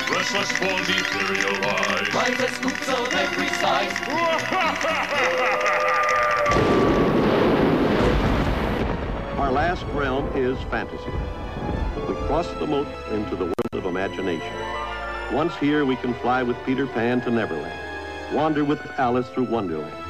Restless forms etherealize. Rise as scoops of every size. Our last realm is fantasy. We cross the moat into the world of imagination. Once here, we can fly with Peter Pan to Neverland, wander with Alice through Wonderland,